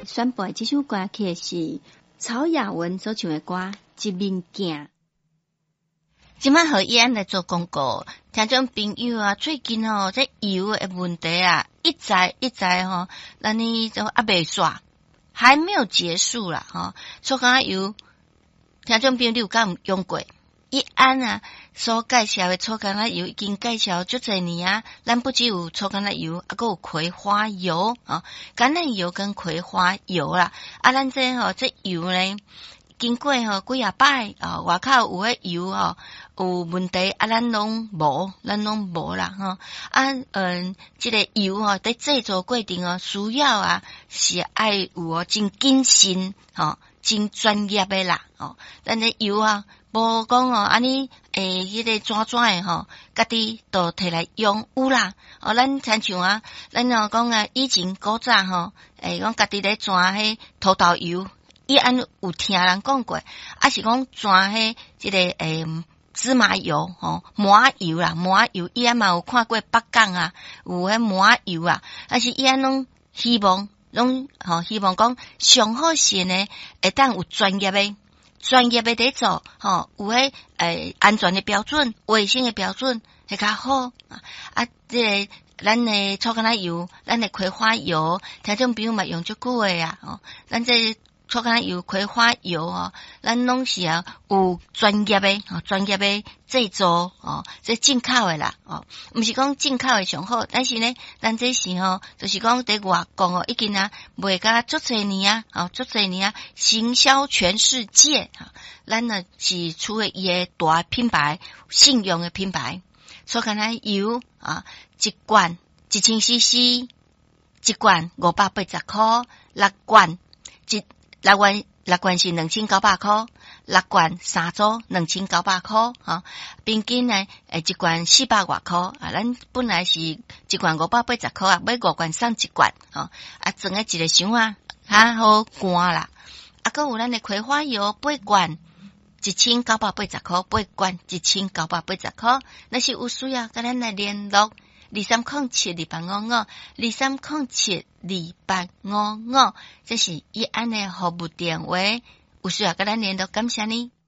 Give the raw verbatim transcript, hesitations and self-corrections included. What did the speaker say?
宣布这首歌曲是曹雅文所唱的歌《一面镜》。 今晚和伊安来做广告，听众朋友啊，最近吼这油的问题啊，一再一再吼，咱呢就还未煞，还没有结束啦吼。粗橄榄油，听众朋友你有敢用过？伊安啊所介绍的粗橄榄油已经介绍足侪年啊，咱不只有粗橄榄油，还有葵花油啊，橄榄油跟葵花油啦。啊，咱这吼这油呢，经过吼几啊摆啊，外口有诶油吼有问题啊，咱拢无，咱拢无啦吼。啊，嗯，这个油吼在制作过程哦，需要啊是爱有哦真谨慎吼，真专业的啦哦。咱这油啊。无讲哦，安尼诶，迄个转转诶吼，家己都摕来用有啦。哦，咱亲像啊，咱哦讲啊，以前古早吼，诶，讲家己咧转迄土豆油，伊安有听人讲过，啊是讲转迄即个诶芝麻油吼，麻油啦，麻油伊安嘛有看过北港啊，有迄麻油啊，但是伊安拢希望拢吼，希望讲上好势呢，会当有专业诶。专业的在做，吼，有迄诶安全的标准、卫生的标准会较好啊。啊，这个咱的粗橄榄油、咱的葵花油，听众朋友嘛用足久诶啊，吼，咱这粗橄榄油、葵花油哦，咱拢是啊有专业的，吼，专业的制作哦，这进口的啦，哦，毋是讲进口的上好，但是呢，咱这是吼，就是讲在外国哦，已经啊卖甲足侪年啊，哦，足侪年啊，行销全世界啊，咱呢是出了伊个大品牌，信用的品牌，粗橄榄油啊，一罐一千 C C， 一罐五百八十块，六罐一。六罐六罐是两千九百块，六罐三组两千九百块，哈，平均呢，诶，一罐四百外块啊。咱本来是一罐五百八十块啊，买五罐送一罐，吼，啊，装诶一个箱啊，较好干啦。啊，搁有咱诶葵花油八罐，一千九百八十块，八罐一千九百八十块。若是有需要，甲咱来联络。二三零七二八五五，二三零七二八五五，这是伊安的服务电话，有需要跟咱联络，感谢你。